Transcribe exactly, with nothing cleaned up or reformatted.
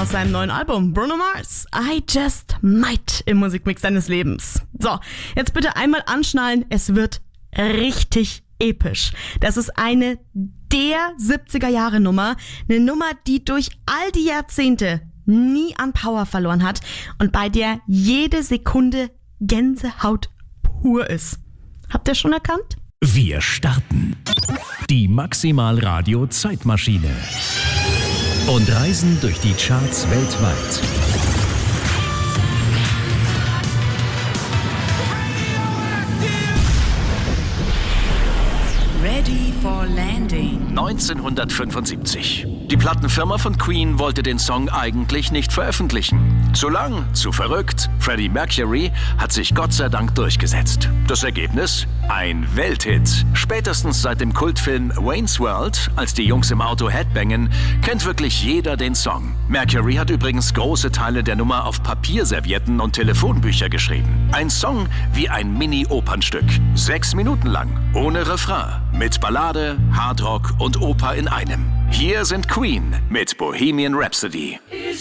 aus seinem neuen Album Bruno Mars, I Just Might im Musikmix deines Lebens. So, jetzt bitte einmal anschnallen, es wird richtig episch. Das ist eine der siebziger-Jahre-Nummer, eine Nummer, die durch all die Jahrzehnte nie an Power verloren hat und bei der jede Sekunde Gänsehaut pur ist. Habt ihr schon erkannt? Wir starten die Maximal Radio Zeitmaschine und reisen durch die Charts weltweit. Ready for Landing. neunzehnhundertfünfundsiebzig. Die Plattenfirma von Queen wollte den Song eigentlich nicht veröffentlichen. Zu lang, zu verrückt. Freddie Mercury hat sich Gott sei Dank durchgesetzt. Das Ergebnis? Ein Welthit. Spätestens seit dem Kultfilm Wayne's World, als die Jungs im Auto headbangen, kennt wirklich jeder den Song. Mercury hat übrigens große Teile der Nummer auf Papierservietten und Telefonbücher geschrieben. Ein Song wie ein Mini-Opernstück. Sechs Minuten lang, ohne Refrain, mit Ballade, Hardrock und Oper in einem. Hier sind Queen mit Bohemian Rhapsody. Ich